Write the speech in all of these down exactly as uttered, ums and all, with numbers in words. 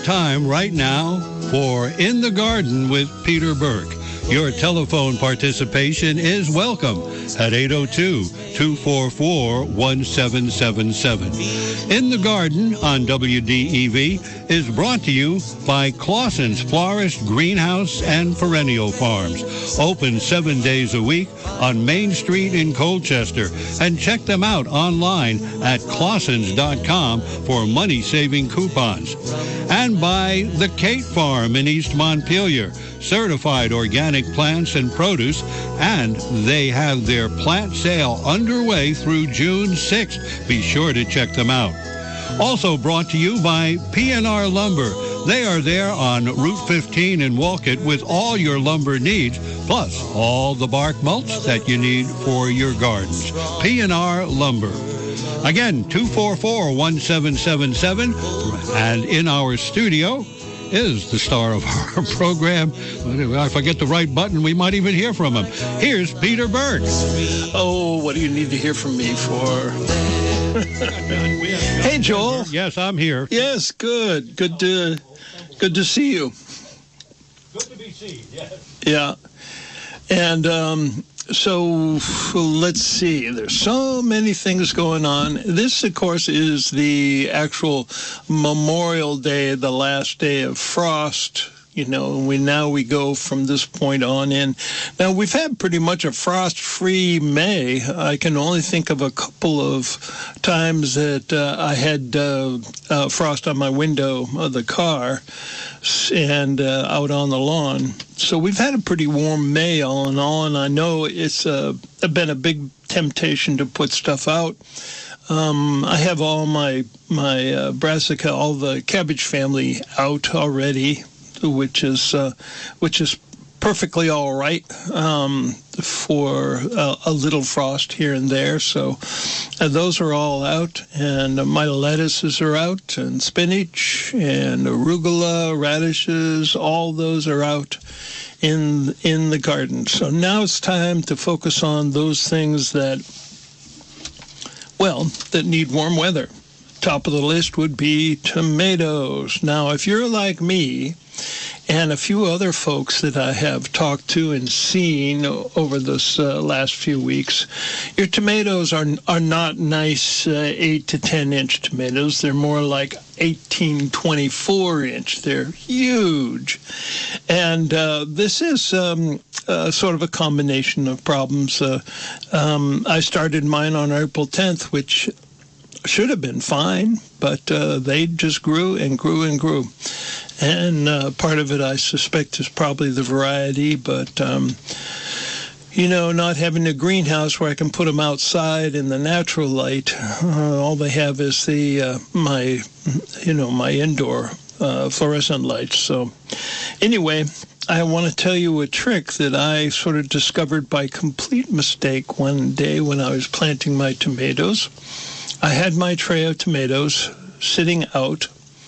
time right now for In the Garden with Peter Burke. Your telephone participation is welcome at eight oh two, two four four, one seven seven seven. In the Garden on W D E V is brought to you by Clausen's Florist, Greenhouse, and Perennial Farms. Open seven days a week on Main Street in Colchester. And check them out online at clausens dot com for money-saving coupons. And by the Kate Farm in East Montpelier. Certified organic plants and produce, and they have their plant sale underway through June sixth. Be sure to check them out. Also brought to you by P and R Lumber. They are there on Route fifteen in Wolcott with all your lumber needs, plus all the bark mulch that you need for your gardens. P and R Lumber. Again, two four four, one seven seven seven, and in our studio is the star of our program. If I forget the right button, we might even hear from him. Here's Peter Burke. Oh, what do you need to hear from me for? Hey, Joel. Yes, I'm here. Yes, good. Good to, good to see you. Good to be seen, yes. Yeah. And um, so let's see. There's so many things going on. This, of course, is the actual Memorial Day, the last day of frost. You know, we now we go from this point on in. Now, we've had pretty much a frost-free May. I can only think of a couple of times that uh, I had uh, uh, frost on my window of the car and uh, out on the lawn. So we've had a pretty warm May all in all, and I know it's uh, been a big temptation to put stuff out. Um, I have all my, my uh, brassica, all the cabbage family out already, which is uh, which is perfectly all right um, for uh, a little frost here and there. So uh, those are all out, and uh, my lettuces are out, and spinach, and arugula, radishes, all those are out in in the garden. So now it's time to focus on those things that, well, that need warm weather. Top of the list would be tomatoes. Now, if you're like me, and a few other folks that I have talked to and seen over this uh, last few weeks, your tomatoes are are not nice uh, eight to ten inch tomatoes. They're more like eighteen, twenty-four inch. They're huge. And uh, this is um, uh, sort of a combination of problems. Uh, um, I started mine on April tenth, which should have been fine, but uh, they just grew and grew and grew. And uh, part of it, I suspect, is probably the variety, but, um, you know, not having a greenhouse where I can put them outside in the natural light, uh, all they have is the, uh, my, you know, my indoor uh, fluorescent lights. So anyway, I want to tell you a trick that I sort of discovered by complete mistake one day when I was planting my tomatoes. I had my tray of tomatoes sitting out,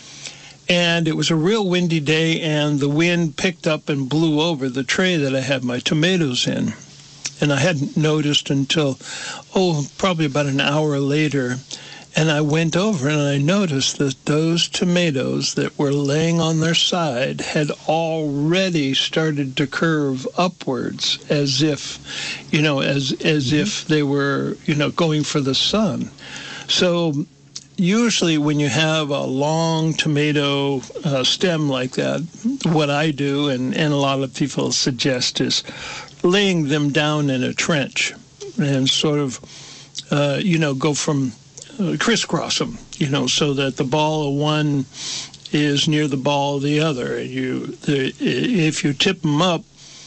and it was a real windy day, and the wind picked up and blew over the tray that I had my tomatoes in. And I hadn't noticed until, oh, probably about an hour later, and I went over and I noticed that those tomatoes that were laying on their side had already started to curve upwards as if, you know, as as mm-hmm. if they were, you know, going for the sun. So usually when you have a long tomato uh, stem like that, what I do, and, and a lot of people suggest, is laying them down in a trench and sort of, uh, you know, go from uh, crisscross them, you know, so that the ball of one is near the ball of the other. You, the, if you tip them up,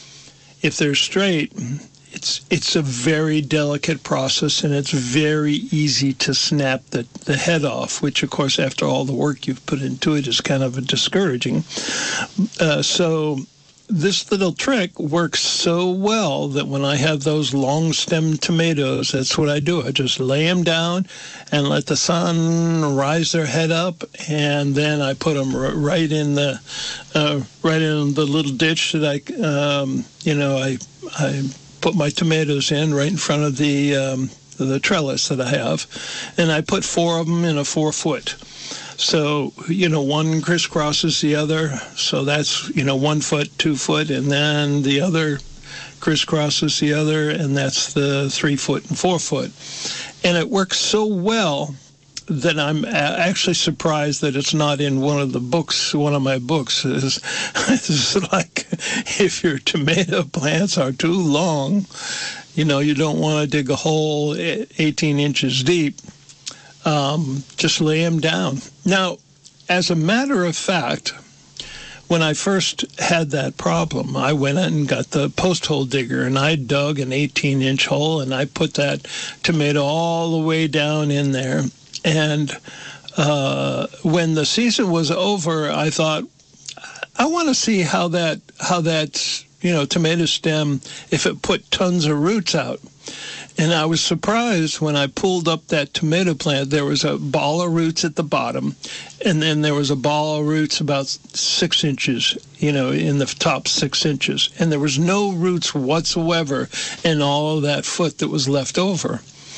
if they're straight, It's it's a very delicate process, and it's very easy to snap the, the head off, which, of course, after all the work you've put into it, is kind of a discouraging. Uh, so this little trick works so well that when I have those long-stemmed tomatoes, that's what I do. I just lay them down and let the sun rise their head up, and then I put them r- right in the uh, right in the little ditch that I, um, you know, I I. put my tomatoes in right in front of the um, the trellis that I have, and I put four of them in a four foot. So, you know, one crisscrosses the other. So that's, you know, one foot, two foot, and then the other crisscrosses the other, and that's the three foot and four foot. And it works so well that I'm actually surprised that it's not in one of the books, one of my books. Is it's like if your tomato plants are too long, you know, you don't want to dig a hole eighteen inches deep. Um, just lay them down. Now, as a matter of fact, when I first had that problem, I went out and got the post hole digger, and I dug an eighteen-inch hole, and I put that tomato all the way down in there. And uh, when the season was over, I thought, I want to see how that how that you know tomato stem, if it put tons of roots out. And I was surprised when I pulled up that tomato plant. There was a ball of roots at the bottom, and then there was a ball of roots about six inches, you know, in the top six inches. And there was no roots whatsoever in all of that foot that was left over.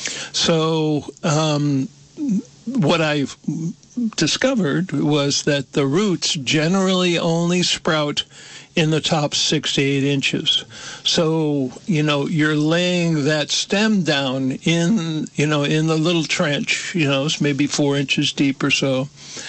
So um, what I discovered was that the roots generally only sprout in the top six to eight inches. So, you know, you're laying that stem down in, you know, in the little trench, you know, it's maybe four inches deep or so,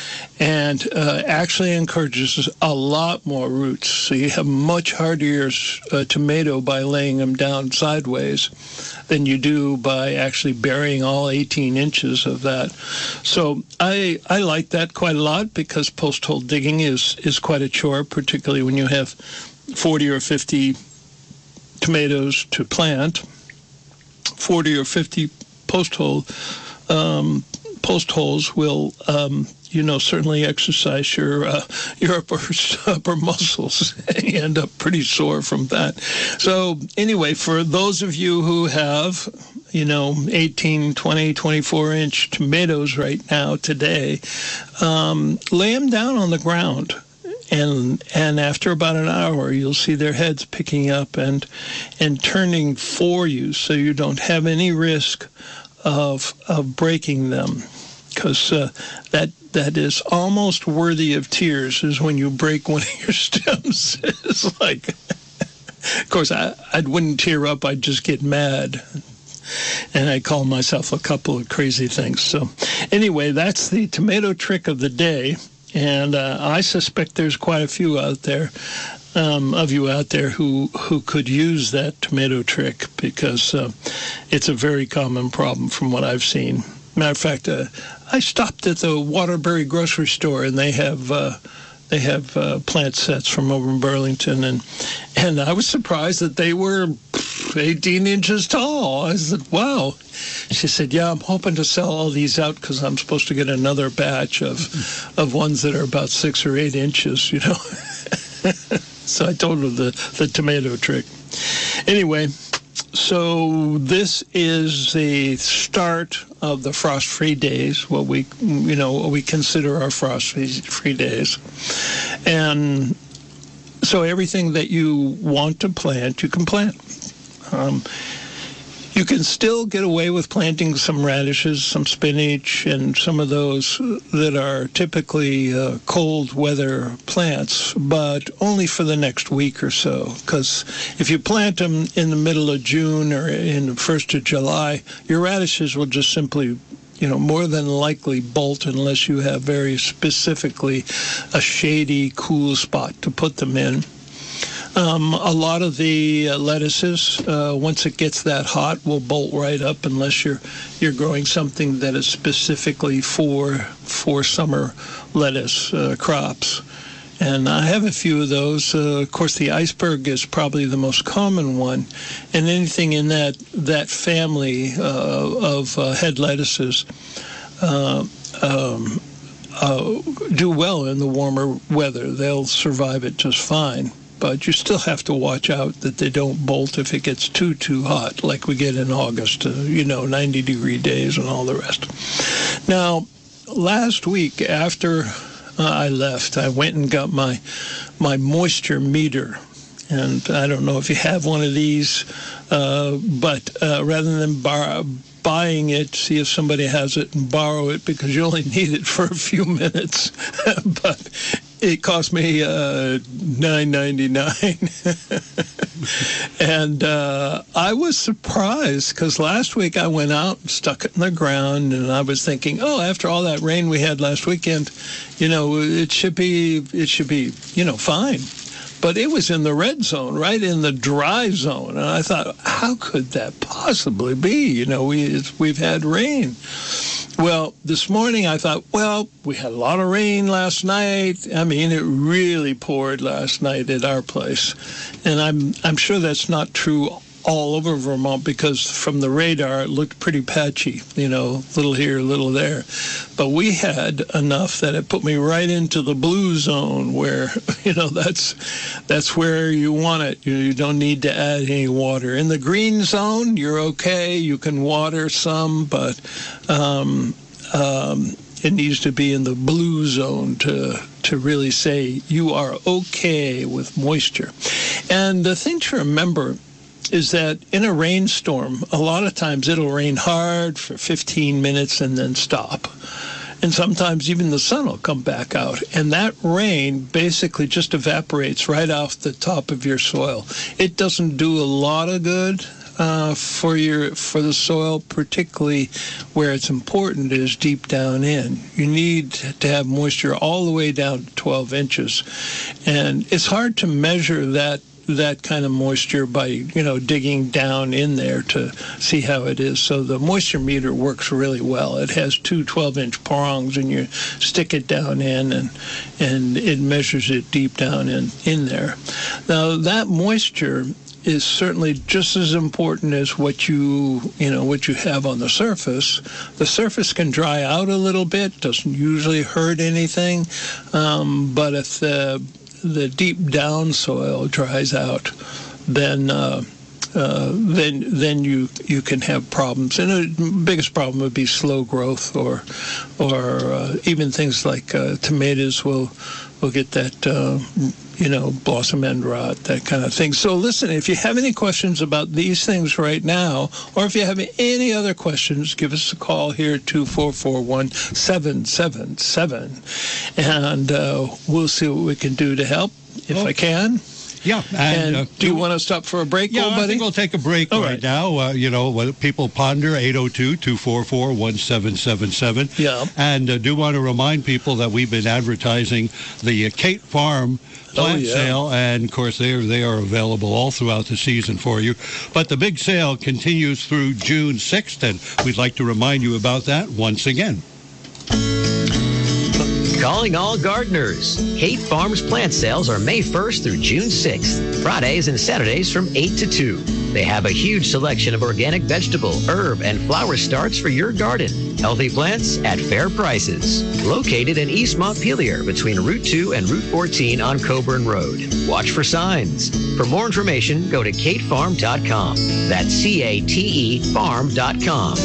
and uh, actually encourages a lot more roots. So you have much hardier uh, tomato by laying them down sideways than you do by actually burying all eighteen inches of that. So I I like that quite a lot, because post hole digging is, is quite a chore, particularly when you have forty or fifty tomatoes to plant, forty or fifty post hole um, post holes will um, you know certainly exercise your uh, your upper upper muscles. You end up pretty sore from that. So anyway, for those of you who have you know eighteen, twenty, twenty-four inch tomatoes right now today, um, lay them down on the ground. And and after about an hour, you'll see their heads picking up and and turning for you, so you don't have any risk of of breaking them, because uh, that that is almost worthy of tears. Is when you break one of your stems. It's like, of course, I I wouldn't tear up. I'd just get mad. And I call myself a couple of crazy things. So anyway, that's the tomato trick of the day. And uh, I suspect there's quite a few out there, um, of you out there who, who could use that tomato trick, because uh, it's a very common problem from what I've seen. Matter of fact, uh, I stopped at the Waterbury grocery store, and they have uh, they have uh, plant sets from over in Burlington, and and I was surprised that they were eighteen inches tall. I said, wow. She said, yeah, I'm hoping to sell all these out, because I'm supposed to get another batch of of ones that are about six or eight inches, you know. So I told her the, the tomato trick. Anyway, so this is the start of the frost-free days, what we, you know, what we consider our frost-free days. And so everything that you want to plant, you can plant. Um, you can still get away with planting some radishes, some spinach, and some of those that are typically uh, cold weather plants, but only for the next week or so. Because if you plant them in the middle of June or in the first of July, your radishes will just simply, you know, more than likely bolt unless you have very specifically a shady, cool spot to put them in. Um, a lot of the uh, lettuces, uh, once it gets that hot, will bolt right up unless you're you're growing something that is specifically for for summer lettuce uh, crops. And I have a few of those. Uh, of course, the iceberg is probably the most common one, and anything in that that family uh, of uh, head lettuces uh, um, uh, do well in the warmer weather. They'll survive it just fine. But you still have to watch out that they don't bolt if it gets too, too hot, like we get in August, uh, you know, ninety degree days and all the rest. Now, last week after uh, I left, I went and got my my moisture meter. And I don't know if you have one of these, uh, but uh, rather than bar, buying it, see if somebody has it, and borrow it because you only need it for a few minutes. But it cost me uh, nine ninety-nine, and uh, I was surprised because last week I went out and stuck it in the ground, and I was thinking, oh, after all that rain we had last weekend, you know, it should be it should be you know fine. But it was in the red zone, right in the dry zone, and I thought, how could that possibly be? You know, we it's, we've had rain. Well, this morning I thought, well, we had a lot of rain last night. I mean, it really poured last night at our place, and I'm I'm sure that's not true all over Vermont because from the radar it looked pretty patchy, you know, little here, little there. But we had enough that it put me right into the blue zone where, you know, that's that's where you want it. You, you don't need to add any water. In the green zone, you're okay. You can water some, but um, um, it needs to be in the blue zone to to really say you are okay with moisture. And the thing to remember is that in a rainstorm, a lot of times it'll rain hard for fifteen minutes and then stop. And sometimes even the sun will come back out. And that rain basically just evaporates right off the top of your soil. It doesn't do a lot of good uh, for your for the soil, particularly where it's important is deep down in. You need to have moisture all the way down to twelve inches. And it's hard to measure that that kind of moisture by, you know, digging down in there to see how it is. So the moisture meter works really well. It has two twelve-inch prongs, and you stick it down in, and and it measures it deep down in, in there. Now, that moisture is certainly just as important as what you, you know, what you have on the surface. The surface can dry out a little bit, doesn't usually hurt anything, um, but if the the deep down soil dries out, then uh, uh, then then you you can have problems. And the biggest problem would be slow growth, or or uh, even things like uh, tomatoes will will get that uh, you know blossom end rot, that kind of thing. So listen, if you have any questions about these things right now, or if you have any other questions, give us a call here at two four four one, seven seven seven, and uh, we'll see what we can do to help, if okay. I can. Yeah. And, and uh, do you want to stop for a break, yeah, old buddy? I think we'll take a break All right, right now. Uh, you know, what people ponder, eight oh two, two four four, one seven seven seven. Yeah. And uh, do want to remind people that we've been advertising the uh, Kate Farm plant oh, yeah. sale, and of course they are, they are available all throughout the season for you. But the big sale continues through June sixth, and we'd like to remind you about that once again. Calling all gardeners. Kate Farms plant sales are May first through June sixth, Fridays and Saturdays from eight to two. They have a huge selection of organic vegetable, herb, and flower starts for your garden. Healthy plants at fair prices. Located in East Montpelier between Route two and Route fourteen on Coburn Road. Watch for signs. For more information, go to kate farm dot com. That's C A T E farm dot com.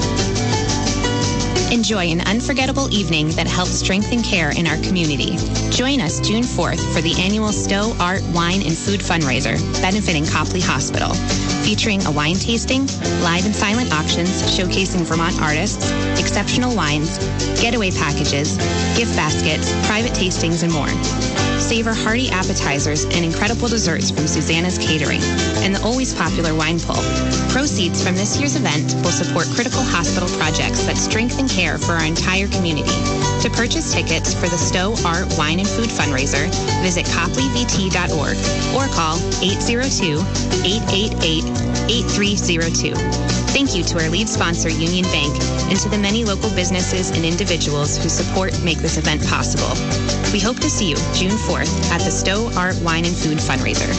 Enjoy an unforgettable evening that helps strengthen care in our community. Join us June fourth for the annual Stowe Art, Wine, and Food fundraiser benefiting Copley Hospital, featuring a wine tasting, live and silent auctions showcasing Vermont artists, exceptional wines, getaway packages, gift baskets, private tastings, and more. Savor hearty appetizers and incredible desserts from Susanna's Catering and the always popular wine pull. Proceeds from this year's event will support critical hospital projects that strengthen care for our entire community. To purchase tickets for the Stowe Art, Wine, and Food fundraiser, visit copley v t dot org or call eight zero two, eight eight eight, eight three zero two. Thank you to our lead sponsor, Union Bank, and to the many local businesses and individuals who support and make this event possible. We hope to see you June fourth at the Stowe Art, Wine, and Food fundraiser.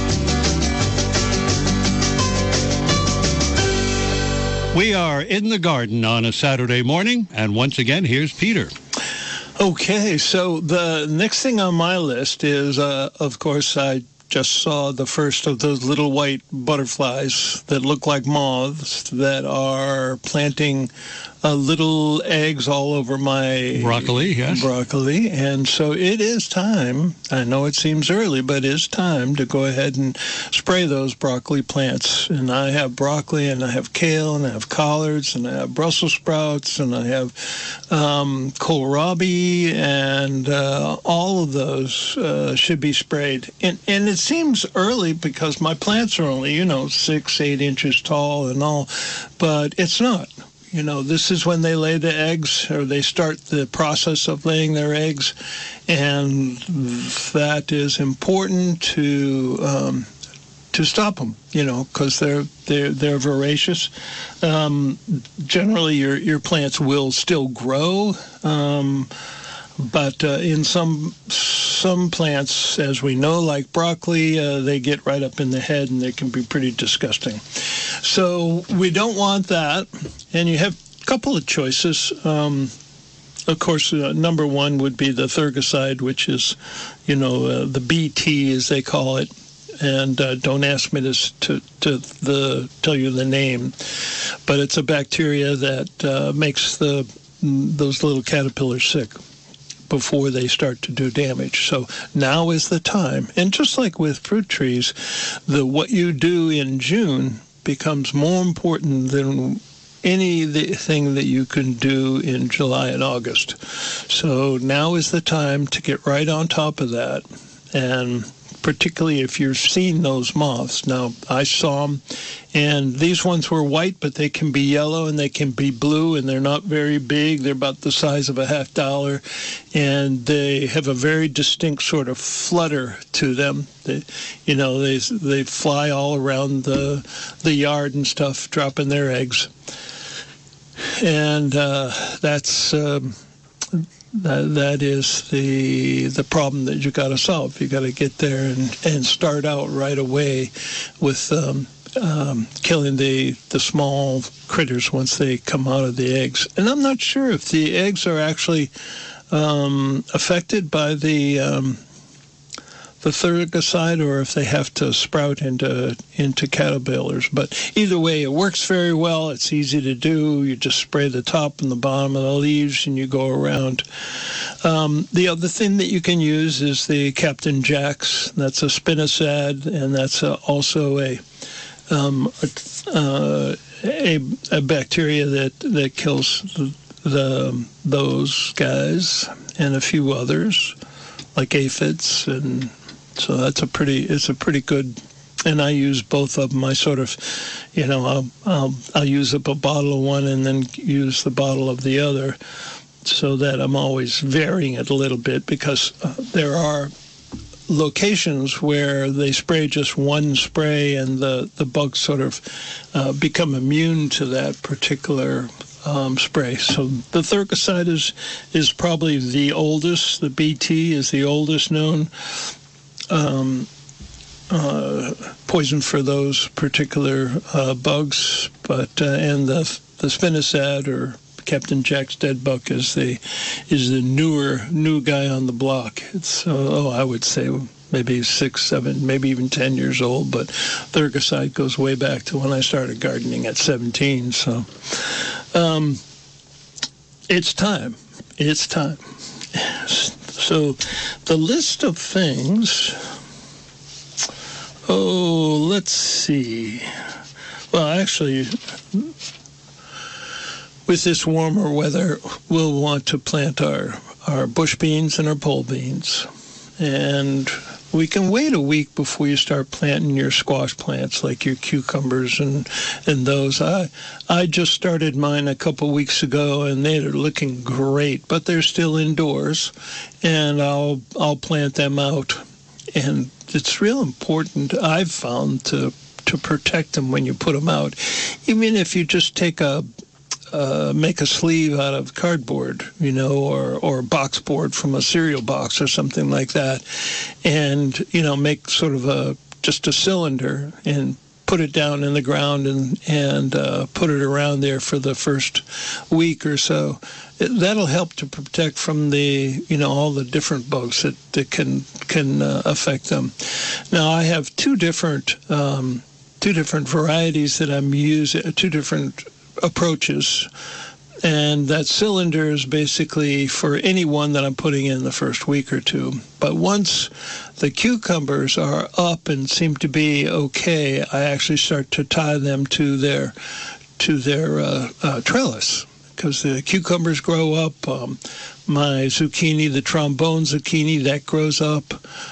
We are in the garden on a Saturday morning, and once again, here's Peter. Okay, so the next thing on my list is, uh, of course, I just saw the first of those little white butterflies that look like moths that are planting uh, little eggs all over my broccoli, yes. broccoli. And so it is time, I know it seems early, but it is time to go ahead and spray those broccoli plants. And I have broccoli, and I have kale, and I have collards, and I have Brussels sprouts, and I have um, kohlrabi, and uh, all of those uh, should be sprayed. And, and it seems early because my plants are only, you know, six, eight inches tall and all, but it's not. You know, this is when they lay the eggs, or they start the process of laying their eggs, and that is important to um, to stop them. You know, because they're they're they're voracious. Um, generally, your your plants will still grow. Um, But uh, in some some plants, as we know, like broccoli, uh, they get right up in the head, and they can be pretty disgusting. So we don't want that. And you have a couple of choices. Um, of course, uh, number one would be the Thurgicide, which is, you know, uh, the B T, as they call it. And uh, don't ask me to, to to the tell you the name, but it's a bacteria that uh, makes the those little caterpillars sick before they start to do damage. So now is the time. And just like with fruit trees, the what you do in June becomes more important than anything that you can do in July and August. So now is the time to get right on top of that. And particularly if you're seeing those moths. Now, I saw them, and these ones were white, but they can be yellow and they can be blue, and they're not very big. They're about the size of a half dollar, and they have a very distinct sort of flutter to them. They, you know, they they fly all around the the yard and stuff, dropping their eggs, and uh, that's. Um, That, that is the the problem that you got to solve. You got to get there and, and start out right away with um, um, killing the the small critters once they come out of the eggs. And I'm not sure if the eggs are actually um, affected by the um, the Thurgicide, or if they have to sprout into into caterpillars. But either way, it works very well. It's easy to do. You just spray the top and the bottom of the leaves, and you go around. Um, the other thing that you can use is the Captain Jack's. That's a spinosad, and that's a, also a, um, a, uh, a a bacteria that that kills the, the those guys and a few others, like aphids. And so that's a pretty, it's a pretty good, and I use both of them. I sort of, you know, I'll, I'll, I'll use up a bottle of one and then use the bottle of the other, so that I'm always varying it a little bit, because uh, there are locations where they spray just one spray and the, the bugs sort of uh, become immune to that particular Um, spray. So the Thurgicide is is probably the oldest. The B T is the oldest known um, uh, poison for those particular uh, bugs. But uh, and the the spinosad, or Captain Jack's dead bug, is the is the newer new guy on the block. It's uh, oh I would say maybe six, seven, maybe even ten years old. But Thurgicide goes way back to when I started gardening at seventeen. So. Um, it's time. It's time. So the list of things, oh, let's see. Well, actually, with this warmer weather, we'll want to plant our, our bush beans and our pole beans. And we can wait a week before you start planting your squash plants, like your cucumbers and, and those. I I just started mine a couple weeks ago, and they're looking great, but they're still indoors, and I'll I'll plant them out. And it's real important, I've found, to to protect them when you put them out. Even if you just take a Uh, make a sleeve out of cardboard, you know, or or box board from a cereal box or something like that, and, you know, make sort of a just a cylinder and put it down in the ground and and uh, put it around there for the first week or so. It, that'll help to protect from the, you know, all the different bugs that, that can can uh, affect them. Now, I have two different um, two different varieties that I'm using, two different approaches. and that cylinder is basically for any one that I'm putting in the first week or two. But once the cucumbers are up and seem to be okay, I actually start to tie them to their to their uh, uh, trellis, because the cucumbers grow up. Um, my zucchini, the trombone zucchini, that grows up.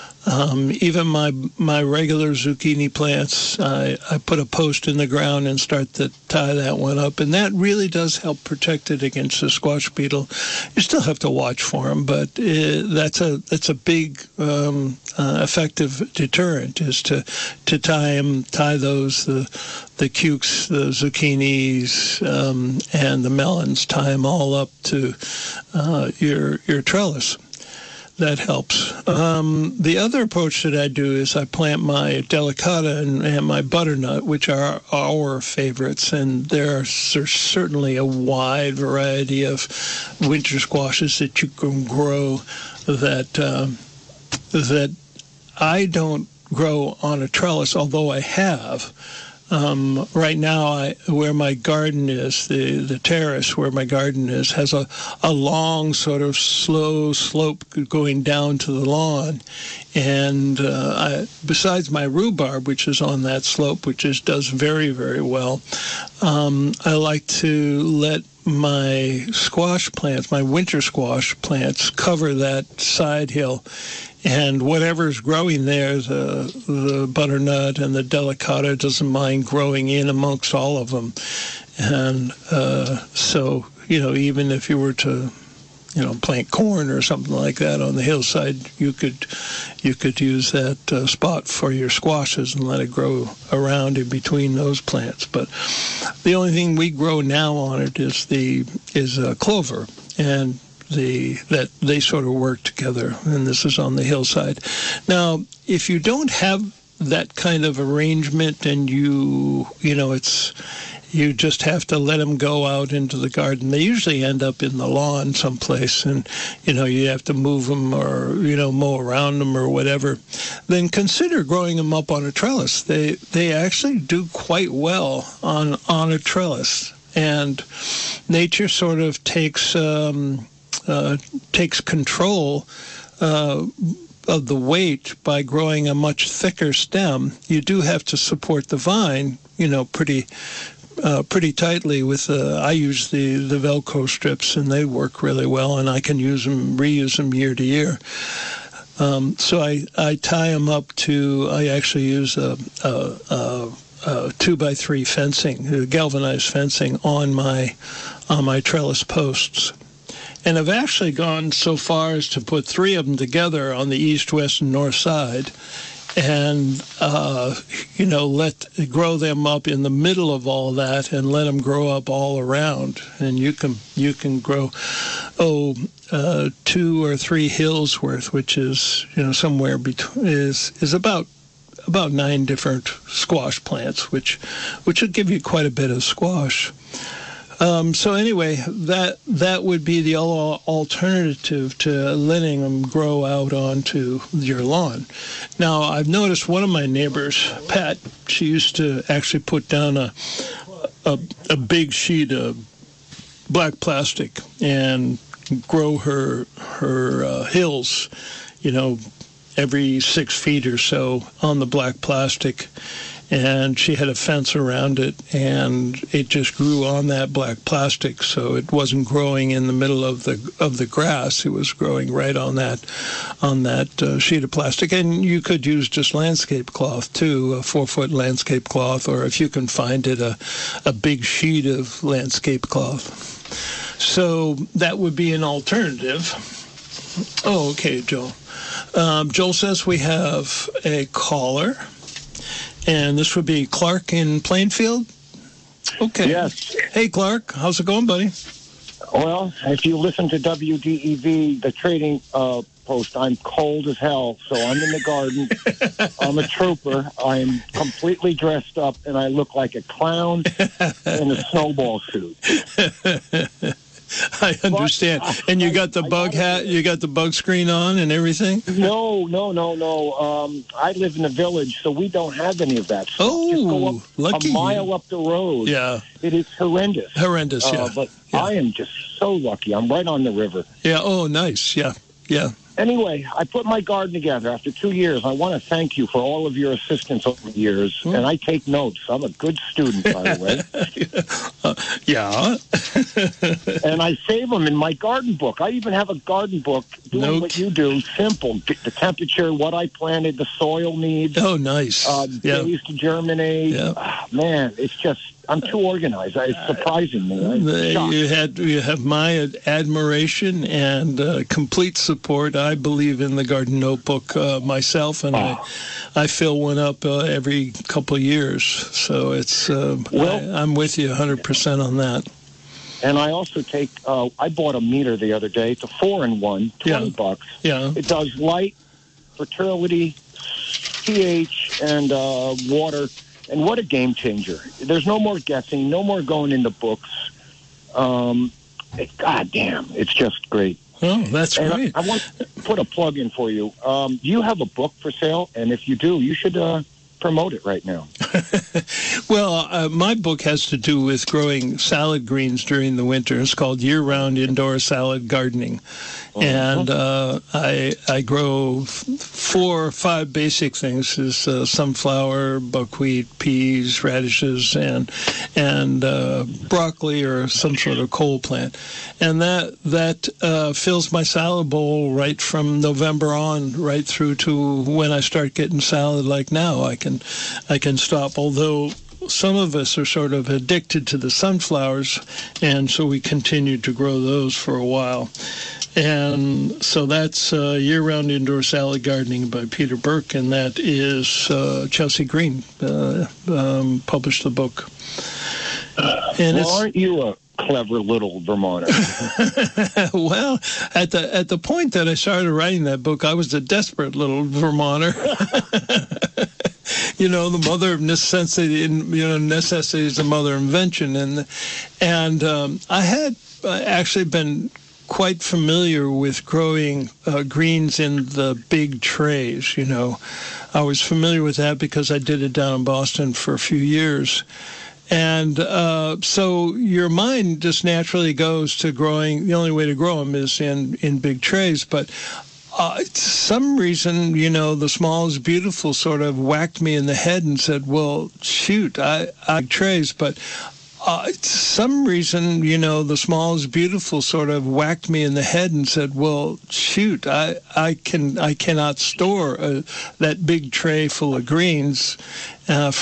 Um, even my my regular zucchini plants, I, I put a post in the ground and start to tie that one up, and that really does help protect it against the squash beetle. You still have to watch for them, but it, that's a that's a big um, uh, effective deterrent, is to to tie them, tie those the the cukes, the zucchinis, um, and the melons, tie them all up to uh, your your trellis. That helps. Um, the other approach that I do is I plant my delicata and, and my butternut, which are our favorites, and there's certainly a wide variety of winter squashes that you can grow that uh, that I don't grow on a trellis, although I have. Um, right now, I, where my garden is, the, the terrace where my garden is, has a, a long sort of slow slope going down to the lawn. And uh, I, besides my rhubarb, which is on that slope, which is, does very, very well, um, I like to let my squash plants, my winter squash plants, cover that side hill. And whatever's growing there, the, the butternut and the delicata doesn't mind growing in amongst all of them. And uh, so, you know, even if you were to, you know, plant corn or something like that on the hillside, you could you could use that uh, spot for your squashes and let it grow around in between those plants. But the only thing we grow now on it is the is uh, clover, and the that they sort of work together, and this is on the hillside. Now, if you don't have that kind of arrangement, and you you know it's you just have to let them go out into the garden, they usually end up in the lawn someplace, and you know you have to move them or you know mow around them or whatever. Then consider growing them up on a trellis. They they actually do quite well on on a trellis, and nature sort of takes. Um, Uh, takes control uh, of the weight by growing a much thicker stem. You do have to support the vine, you know, pretty uh, pretty tightly with, uh, I use the, the Velcro strips, and they work really well, and I can use them, reuse them year to year. Um, so I, I tie them up to, I actually use a, a, a, a two by three fencing, galvanized fencing on my on my trellis posts. And I've actually gone so far as to put three of them together on the east, west, and north side, and uh, you know, let grow them up in the middle of all that, and let them grow up all around. And you can you can grow oh uh, two or three hills worth, which is you know somewhere between is is about about nine different squash plants, which which would give you quite a bit of squash. Um, so anyway, that that would be the alternative to letting them grow out onto your lawn. Now, I've noticed one of my neighbors, Pat, she used to actually put down a a, a big sheet of black plastic and grow her her uh, hills, you know, every six feet or so on the black plastic. And she had a fence around it, and it just grew on that black plastic, so it wasn't growing in the middle of the of the grass. It was growing right on that on that uh, sheet of plastic. And you could use just landscape cloth too, a four foot landscape cloth, or if you can find it, a a big sheet of landscape cloth. So that would be an alternative. Oh, okay, Joel. Um, Joel says we have a caller. And this would be Clark in Plainfield? Okay. Yes. Hey, Clark. How's it going, buddy? Well, if you listen to W D E V, the trading uh, post, I'm cold as hell, so I'm in the garden. I'm a trooper. I'm completely dressed up, and I look like a clown in a snowball suit. I understand. But, uh, and you I- got the I bug gotta hat, say- you got the bug screen on and everything? No, no, no, no. Um, I live in a village, so we don't have any of that stuff. Oh, Just go up lucky a mile you. up the road. Yeah. It is horrendous. Horrendous, Uh, yeah. but Yeah. I am just so lucky. I'm right on the river. Yeah, oh, nice. Yeah, yeah. Anyway, I put my garden together after two years. I want to thank you for all of your assistance over the years, and I take notes. I'm a good student, by the way. uh, yeah. And I save them in my garden book. I even have a garden book doing No what ki- you do, simple. Get the temperature, what I planted, the soil needs, Oh, nice. uh, yeah. days to germinate. Yeah. Ah, man, it's just, I'm too organized. It's surprising me. I'm Uh, shocked. You had you have my ad- admiration and uh, complete support. I believe in the Garden Notebook uh, myself, and I, I fill one up uh, every couple of years. So it's uh, Well- I, I'm with you one hundred percent on that. And I also take, uh, I bought a meter the other day. It's a four in one, twenty Yeah. bucks. Yeah. It does light, fertility, pH, and uh, water. And what a game changer. There's no more guessing, no more going into books. Um, it, God damn, it's just great. Oh, that's And great. I, I want to put a plug in for you. Um, do you have a book for sale? And if you do, you should uh, promote it right now. Well, uh, my book has to do with growing salad greens during the winter. It's called Year-Round Indoor Salad Gardening. And uh, I I grow f- four or five basic things: is uh, sunflower, buckwheat, peas, radishes, and and uh, broccoli or some sort of cole plant. And that that uh, fills my salad bowl right from November on, right through to when I start getting salad. Like now, I can I can stop. Although some of us are sort of addicted to the sunflowers, and so we continued to grow those for a while. And so that's uh, Year-Round Indoor Salad Gardening by Peter Burke, and that is uh, Chelsea Green uh, um, published the book. And Well, it's aren't you a clever little Vermonter? well, at the at the point that I started writing that book, I was a desperate little Vermonter. You know, the mother of necessity, and you know, necessity is the mother of invention, and and um, I had uh, actually been quite familiar with growing uh, greens in the big trays. You know, I was familiar with that because I did it down in Boston for a few years. And uh, so your mind just naturally goes to growing. The only way to grow them is in, in big trays. But uh, some reason, you know, the small is beautiful sort of whacked me in the head and said, well, shoot, I, I trays. But uh, some reason, you know, the small is beautiful sort of whacked me in the head and said, well, shoot, I, I, can, I cannot store uh, that big tray full of greens uh,